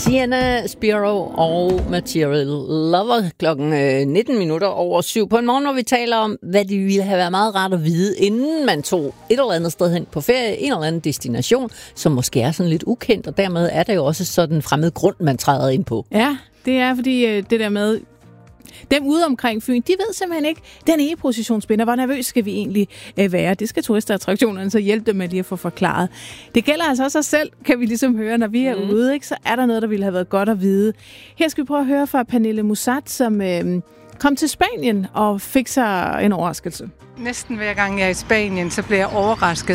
Sienna Spiro og Material Lover klokken 19:19 på en morgen, hvor vi taler om, hvad det ville have været meget rart at vide, inden man tog et eller andet sted hen på ferie, en eller anden destination, som måske er sådan lidt ukendt, og dermed er der jo også sådan en fremmed grund, man træder ind på. Ja, det er fordi det der med, dem ude omkring Fyn, de ved simpelthen ikke, den e-positionsbinder, hvor nervøs skal vi egentlig være. Det skal turistattraktionerne så hjælpe dem med lige at få forklaret. Det gælder altså også os selv, kan vi ligesom høre, når vi er ude, ikke? Så er der noget, der ville have været godt at vide. Her skal vi prøve at høre fra Pernille Musat, som kom til Spanien og fik sig en overraskelse. Næsten hver gang jeg er i Spanien, så bliver jeg overrasket